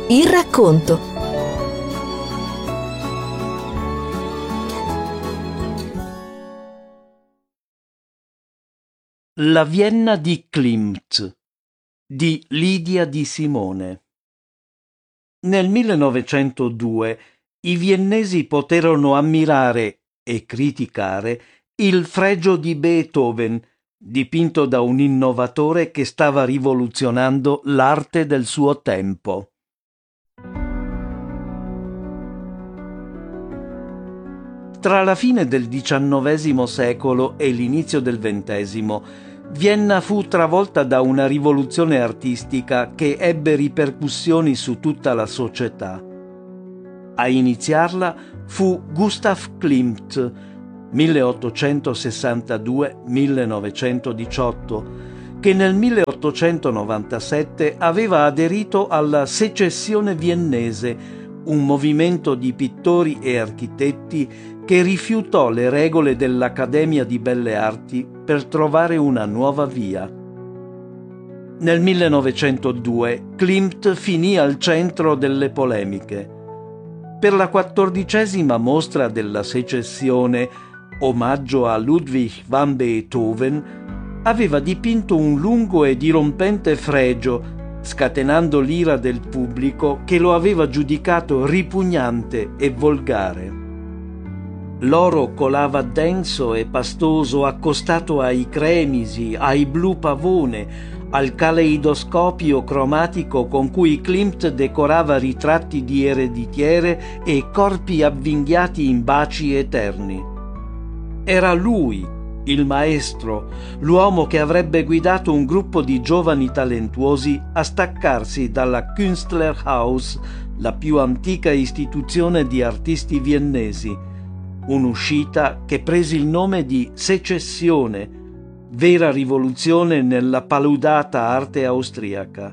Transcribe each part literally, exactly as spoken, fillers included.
Il racconto. La Vienna di Klimt di Lidia Di Simone. Nel millenovecentodue i viennesi poterono ammirare e criticare il Fregio di Beethoven, dipinto da un innovatore che stava rivoluzionando l'arte del suo tempo. Tra la fine del diciannovesimo secolo e l'inizio del ventesimo, Vienna fu travolta da una rivoluzione artistica che ebbe ripercussioni su tutta la società. A iniziarla fu Gustav Klimt, milleottocentosessantadue millenovecentodiciotto, che nel milleottocentonovantasette aveva aderito alla Secessione viennese, un movimento di pittori e architetti che rifiutò le regole dell'Accademia di Belle Arti per trovare una nuova via. Nel millenovecentodue Klimt finì al centro delle polemiche. Per la quattordicesima mostra della Secessione, omaggio a Ludwig van Beethoven, aveva dipinto un lungo e dirompente fregio, scatenando l'ira del pubblico che lo aveva giudicato ripugnante e volgare. L'oro colava denso e pastoso accostato ai cremisi, ai blu pavone, al caleidoscopio cromatico con cui Klimt decorava ritratti di ereditiere e corpi avvinghiati in baci eterni. Era lui, il maestro, l'uomo che avrebbe guidato un gruppo di giovani talentuosi a staccarsi dalla Künstlerhaus, la più antica istituzione di artisti viennesi, un'uscita che prese il nome di Secessione, vera rivoluzione nella paludata arte austriaca.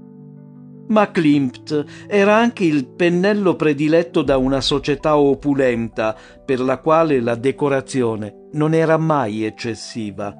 Ma Klimt era anche il pennello prediletto da una società opulenta, per la quale la decorazione non era mai eccessiva.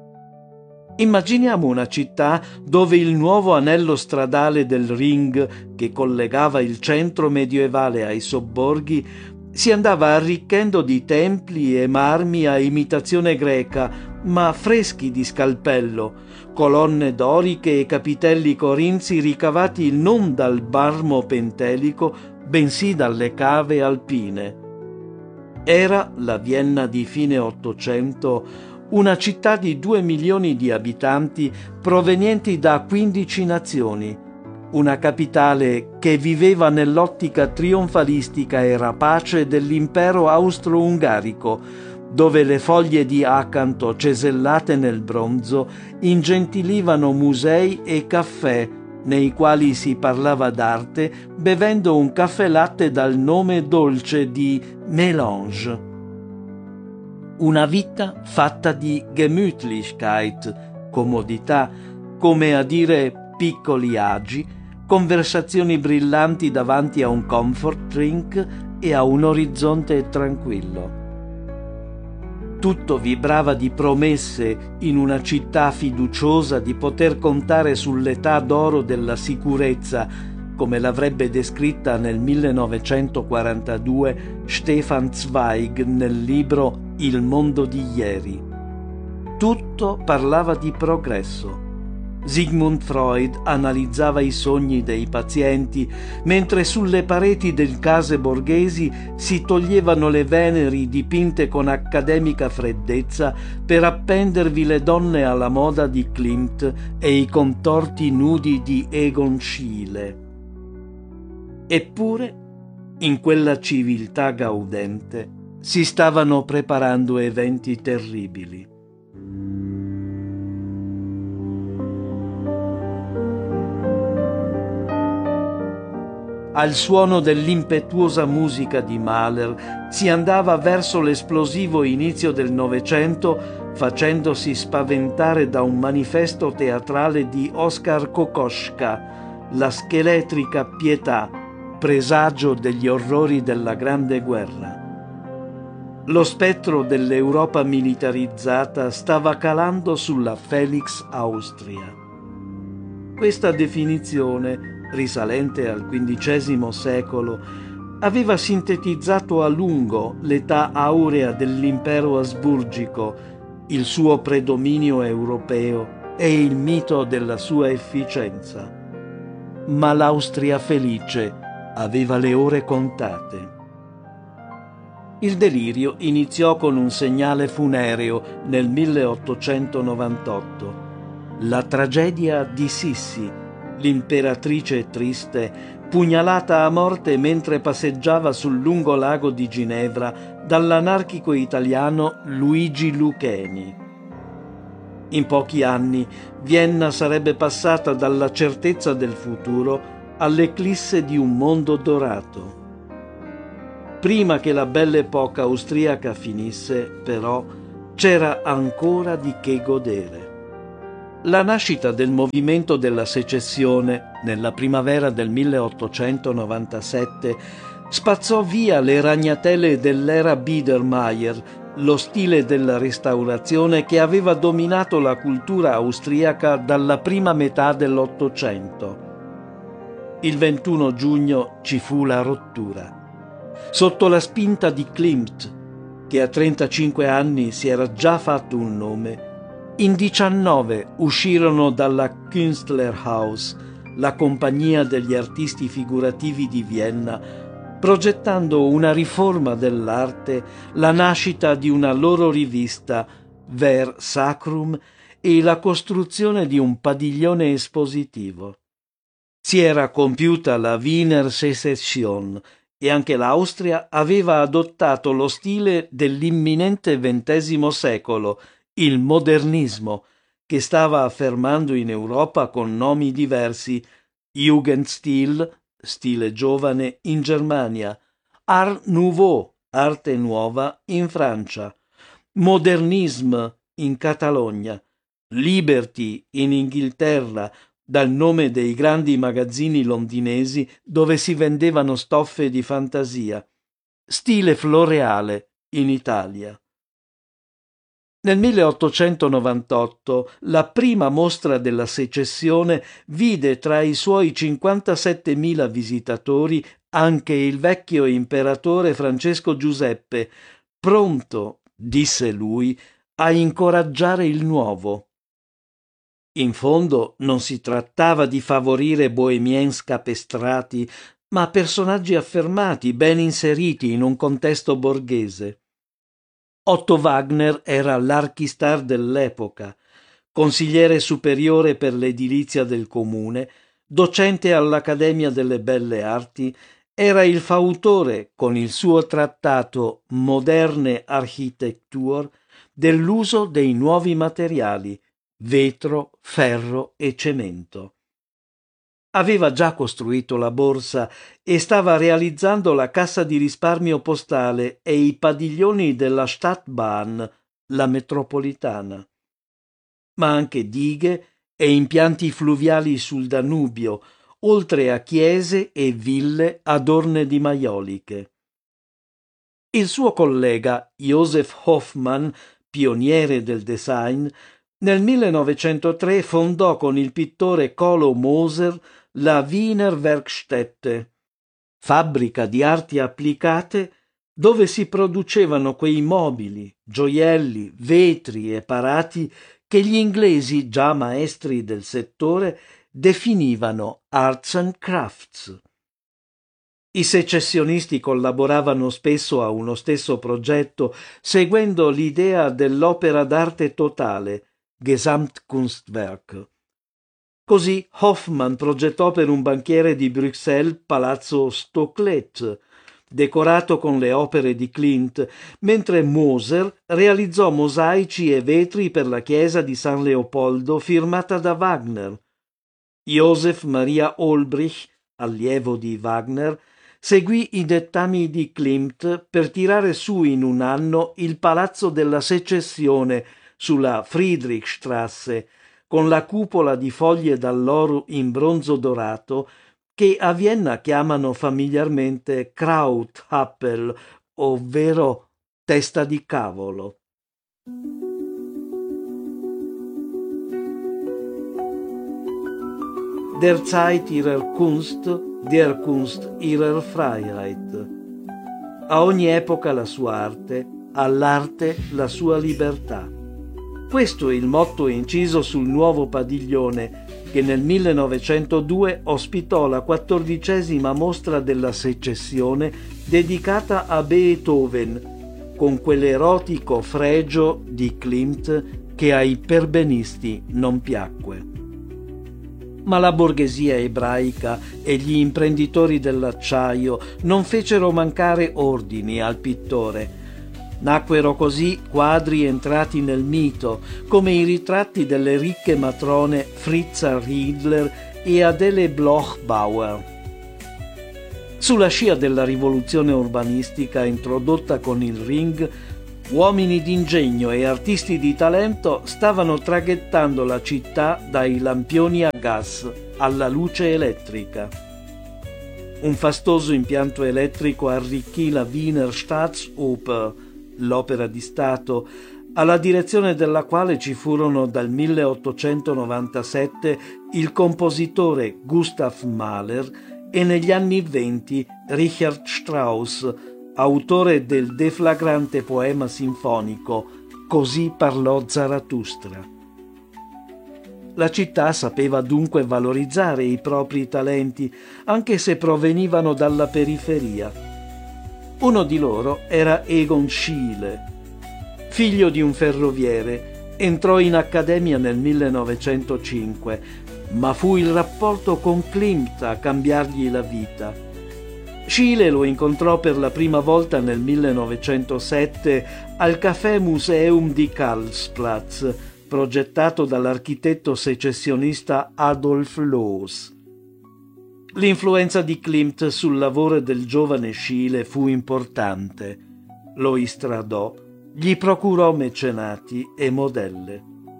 Immaginiamo una città dove il nuovo anello stradale del Ring, che collegava il centro medievale ai sobborghi, si andava arricchendo di templi e marmi a imitazione greca, ma freschi di scalpello, colonne doriche e capitelli corinzi ricavati non dal marmo pentelico, bensì dalle cave alpine. Era la Vienna di fine Ottocento, una città di due milioni di abitanti provenienti da quindici nazioni, una capitale che viveva nell'ottica trionfalistica e rapace dell'impero austro-ungarico, dove le foglie di acanto cesellate nel bronzo ingentilivano musei e caffè, nei quali si parlava d'arte bevendo un caffè latte dal nome dolce di Mélange. Una vita fatta di Gemütlichkeit, comodità, come a dire piccoli agi, conversazioni brillanti davanti a un comfort drink e a un orizzonte tranquillo. Tutto vibrava di promesse in una città fiduciosa di poter contare sull'età d'oro della sicurezza, come l'avrebbe descritta nel millenovecentoquarantadue Stefan Zweig nel libro Il mondo di ieri. Tutto parlava di progresso. Sigmund Freud analizzava i sogni dei pazienti, mentre sulle pareti delle case borghesi si toglievano le Veneri dipinte con accademica freddezza per appendervi le donne alla moda di Klimt e i contorti nudi di Egon Schiele. Eppure, in quella civiltà gaudente, si stavano preparando eventi terribili. Al suono dell'impetuosa musica di Mahler si andava verso l'esplosivo inizio del Novecento, facendosi spaventare da un manifesto teatrale di Oskar Kokoschka, la scheletrica pietà, presagio degli orrori della Grande Guerra. Lo spettro dell'Europa militarizzata stava calando sulla Felix Austria. Questa definizione risalente al quindicesimo secolo, aveva sintetizzato a lungo l'età aurea dell'impero asburgico, il suo predominio europeo e il mito della sua efficienza. Ma l'Austria felice aveva le ore contate. Il delirio iniziò con un segnale funereo nel milleottocentonovantotto, la tragedia di Sissi, l'imperatrice triste, pugnalata a morte mentre passeggiava sul lungo lago di Ginevra dall'anarchico italiano Luigi Lucchesi. In pochi anni Vienna sarebbe passata dalla certezza del futuro all'eclisse di un mondo dorato. Prima che la belle epoca austriaca finisse, però, c'era ancora di che godere. La nascita del movimento della secessione nella primavera del milleottocentonovantasette spazzò via le ragnatele dell'era Biedermeier, lo stile della Restaurazione che aveva dominato la cultura austriaca dalla prima metà dell'Ottocento. Il ventuno giugno ci fu la rottura. Sotto la spinta di Klimt, che a trentacinque anni si era già fatto un nome, in diciannove uscirono dalla Künstlerhaus, la compagnia degli artisti figurativi di Vienna, progettando una riforma dell'arte, la nascita di una loro rivista, Ver Sacrum, e la costruzione di un padiglione espositivo. Si era compiuta la Wiener Secession e anche l'Austria aveva adottato lo stile dell'imminente ventesimo secolo, il modernismo, che stava affermando in Europa con nomi diversi: Jugendstil, stile giovane, in Germania, Art Nouveau, arte nuova, in Francia, Modernisme in Catalogna, Liberty in Inghilterra, dal nome dei grandi magazzini londinesi dove si vendevano stoffe di fantasia, stile floreale in Italia. Nel milleottocentonovantotto la prima mostra della secessione vide tra i suoi cinquantasettemila visitatori anche il vecchio imperatore Francesco Giuseppe, pronto, disse lui, a incoraggiare il nuovo. In fondo non si trattava di favorire bohemiens capestrati, ma personaggi affermati, ben inseriti in un contesto borghese. Otto Wagner era l'archistar dell'epoca, consigliere superiore per l'edilizia del comune, docente all'Accademia delle Belle Arti, era il fautore, con il suo trattato Moderne Architektur, dell'uso dei nuovi materiali, vetro, ferro e cemento. Aveva già costruito la borsa e stava realizzando la cassa di risparmio postale e i padiglioni della Stadtbahn, la metropolitana. Ma anche dighe e impianti fluviali sul Danubio, oltre a chiese e ville adorne di maioliche. Il suo collega Joseph Hoffmann, pioniere del design, nel millenovecentotre fondò con il pittore Colo Moser la Wiener Werkstätte, fabbrica di arti applicate dove si producevano quei mobili, gioielli, vetri e parati che gli inglesi, già maestri del settore, definivano arts and crafts. I secessionisti collaboravano spesso a uno stesso progetto, seguendo l'idea dell'opera d'arte totale, Gesamtkunstwerk. Così Hoffmann progettò per un banchiere di Bruxelles Palazzo Stoclet, decorato con le opere di Klimt, mentre Moser realizzò mosaici e vetri per la chiesa di San Leopoldo firmata da Wagner. Joseph Maria Olbrich, allievo di Wagner, seguì i dettami di Klimt per tirare su in un anno il Palazzo della Secessione sulla Friedrichstrasse, con la cupola di foglie d'alloro in bronzo dorato che a Vienna chiamano familiarmente Krauthapfel, ovvero testa di cavolo. Der Zeit ihrer Kunst, der Kunst ihrer Freiheit. A ogni epoca la sua arte, all'arte la sua libertà. Questo è il motto inciso sul nuovo padiglione che nel millenovecentodue ospitò la quattordicesima mostra della secessione dedicata a Beethoven, con quell'erotico fregio di Klimt che ai perbenisti non piacque. Ma la borghesia ebraica e gli imprenditori dell'acciaio non fecero mancare ordini al pittore. Nacquero così quadri entrati nel mito, come i ritratti delle ricche matrone Fritza Riedler e Adele Bloch-Bauer. Sulla scia della rivoluzione urbanistica introdotta con il Ring, uomini d'ingegno e artisti di talento stavano traghettando la città dai lampioni a gas alla luce elettrica. Un fastoso impianto elettrico arricchì la Wiener Staatsoper, l'opera di Stato, alla direzione della quale ci furono dal milleottocentonovantasette il compositore Gustav Mahler e negli anni venti Richard Strauss, autore del deflagrante poema sinfonico Così parlò Zarathustra. La città sapeva dunque valorizzare i propri talenti, anche se provenivano dalla periferia. Uno di loro era Egon Schiele. Figlio di un ferroviere, entrò in accademia nel millenovecentocinque, ma fu il rapporto con Klimt a cambiargli la vita. Schiele lo incontrò per la prima volta nel millenovecentosette al Café Museum di Karlsplatz, progettato dall'architetto secessionista Adolf Loos. L'influenza di Klimt sul lavoro del giovane Schiele fu importante. Lo istradò, gli procurò mecenati e modelle.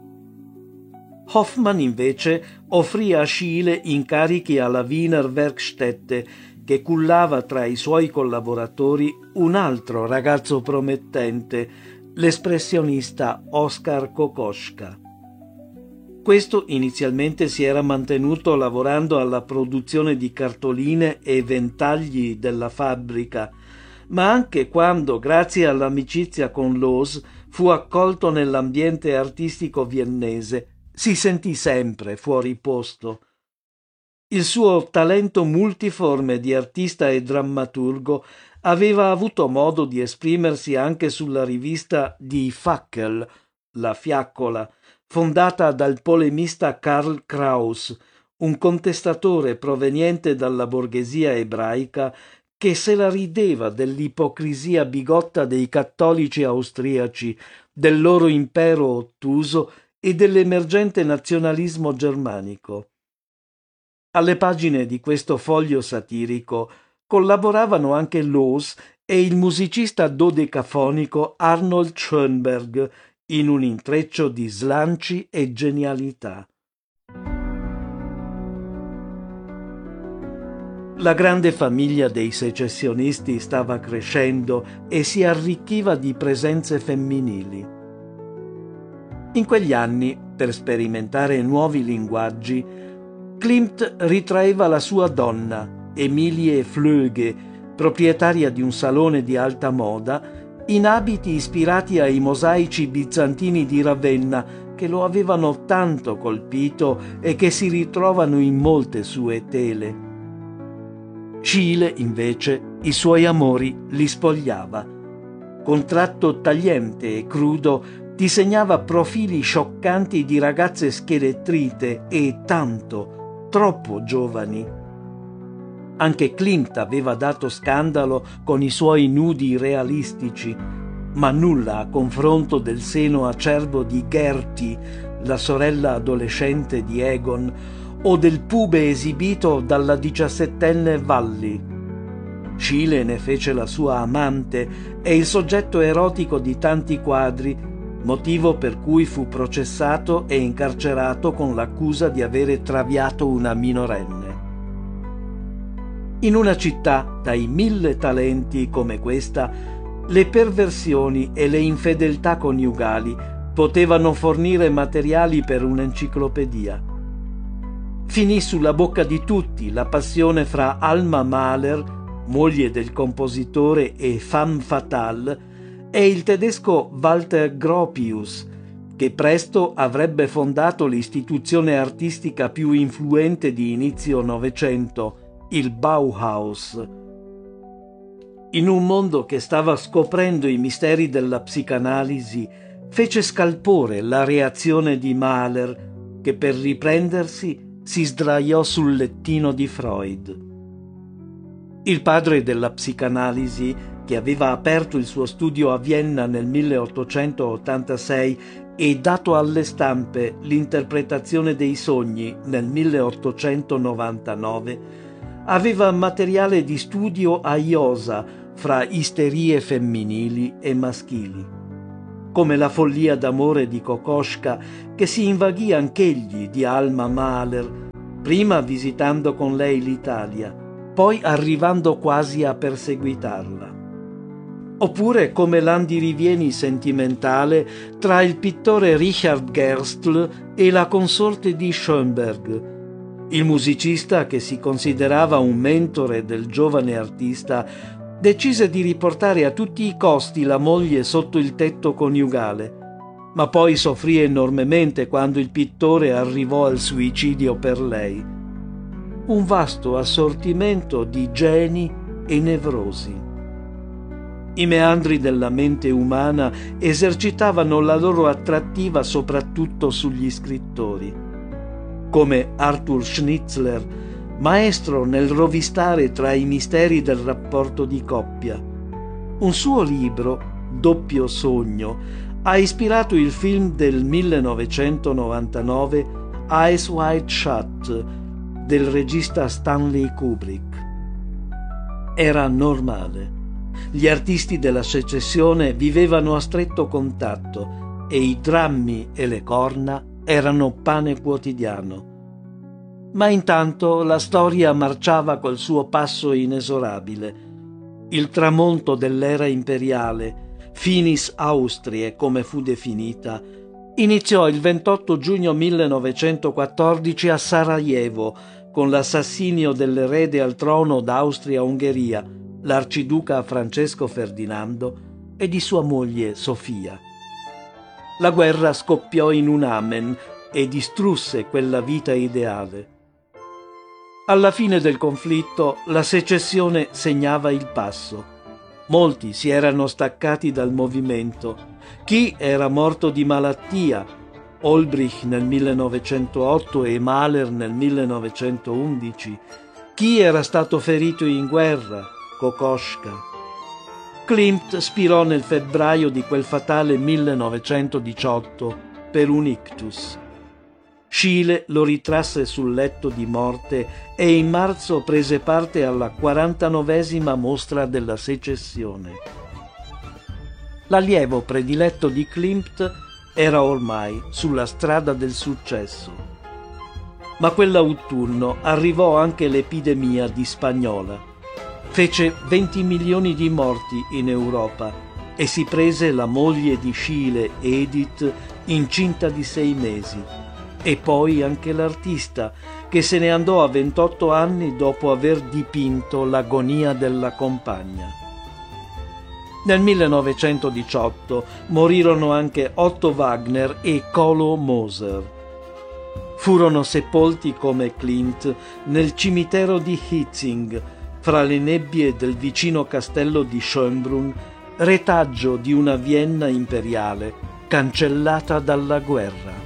Hoffmann invece offrì a Schiele incarichi alla Wiener Werkstätte, che cullava tra i suoi collaboratori un altro ragazzo promettente, l'espressionista Oskar Kokoschka. Questo inizialmente si era mantenuto lavorando alla produzione di cartoline e ventagli della fabbrica, ma anche quando, grazie all'amicizia con Loos, fu accolto nell'ambiente artistico viennese, si sentì sempre fuori posto. Il suo talento multiforme di artista e drammaturgo aveva avuto modo di esprimersi anche sulla rivista Die Fackel, La Fiaccola, fondata dal polemista Karl Kraus, un contestatore proveniente dalla borghesia ebraica che se la rideva dell'ipocrisia bigotta dei cattolici austriaci, del loro impero ottuso e dell'emergente nazionalismo germanico. Alle pagine di questo foglio satirico collaboravano anche Loos e il musicista dodecafonico Arnold Schoenberg, in un intreccio di slanci e genialità. La grande famiglia dei secessionisti stava crescendo e si arricchiva di presenze femminili. In quegli anni, per sperimentare nuovi linguaggi, Klimt ritraeva la sua donna, Emilie Flöge, proprietaria di un salone di alta moda, in abiti ispirati ai mosaici bizantini di Ravenna che lo avevano tanto colpito e che si ritrovano in molte sue tele. Schiele, invece, i suoi amori li spogliava. Con tratto tagliente e crudo disegnava profili scioccanti di ragazze schelettrite e tanto, troppo giovani. Anche Klimt aveva dato scandalo con i suoi nudi realistici, ma nulla a confronto del seno acerbo di Gertie, la sorella adolescente di Egon, o del pube esibito dalla diciassettenne Valli. Schiele ne fece la sua amante e il soggetto erotico di tanti quadri, motivo per cui fu processato e incarcerato con l'accusa di avere traviato una minorenne. In una città dai mille talenti come questa, le perversioni e le infedeltà coniugali potevano fornire materiali per un'enciclopedia. Finì sulla bocca di tutti la passione fra Alma Mahler, moglie del compositore e femme fatale, e il tedesco Walter Gropius, che presto avrebbe fondato l'istituzione artistica più influente di inizio Novecento, il Bauhaus. In un mondo che stava scoprendo i misteri della psicanalisi, fece scalpore la reazione di Mahler, che per riprendersi si sdraiò sul lettino di Freud. Il padre della psicanalisi, che aveva aperto il suo studio a Vienna nel milleottocentottantasei e dato alle stampe l'interpretazione dei sogni nel milleottocentonovantanove, aveva materiale di studio a iosa fra isterie femminili e maschili, come la follia d'amore di Kokoschka, che si invaghì anch'egli di Alma Mahler, prima visitando con lei l'Italia, poi arrivando quasi a perseguitarla. Oppure come l'andirivieni sentimentale tra il pittore Richard Gerstl e la consorte di Schoenberg, il musicista, che si considerava un mentore del giovane artista, decise di riportare a tutti i costi la moglie sotto il tetto coniugale, ma poi soffrì enormemente quando il pittore arrivò al suicidio per lei. Un vasto assortimento di geni e nevrosi. I meandri della mente umana esercitavano la loro attrattiva soprattutto sugli scrittori, come Arthur Schnitzler, maestro nel rovistare tra i misteri del rapporto di coppia. Un suo libro, Doppio sogno, ha ispirato il film del millenovecentonovantanove Eyes Wide Shut del regista Stanley Kubrick. Era normale. Gli artisti della secessione vivevano a stretto contatto e i drammi e le corna erano pane quotidiano. Ma intanto la storia marciava col suo passo inesorabile. Il tramonto dell'era imperiale, Finis Austriae come fu definita, iniziò il ventotto giugno millenovecentoquattordici a Sarajevo con l'assassinio dell'erede al trono d'Austria-Ungheria, l'arciduca Francesco Ferdinando, e di sua moglie Sofia. La guerra scoppiò in un amen e distrusse quella vita ideale. Alla fine del conflitto la secessione segnava il passo. Molti si erano staccati dal movimento. Chi era morto di malattia, Olbrich nel millenovecentootto e Mahler nel millenovecentoundici, chi era stato ferito in guerra, Kokoschka. Klimt spirò nel febbraio di quel fatale millenovecentodiciotto per un ictus. Schiele lo ritrasse sul letto di morte e in marzo prese parte alla quarantanovesima mostra della secessione. L'allievo prediletto di Klimt era ormai sulla strada del successo. Ma quell'autunno arrivò anche l'epidemia di Spagnola. Fece venti milioni di morti in Europa e si prese la moglie di Schiele, Edith, incinta di sei mesi, e poi anche l'artista, che se ne andò a ventotto anni dopo aver dipinto l'agonia della compagna. Nel millenovecentodiciotto morirono anche Otto Wagner e Kolo Moser. Furono sepolti come Klimt nel cimitero di Hietzing, fra le nebbie del vicino castello di Schönbrunn, retaggio di una Vienna imperiale cancellata dalla guerra.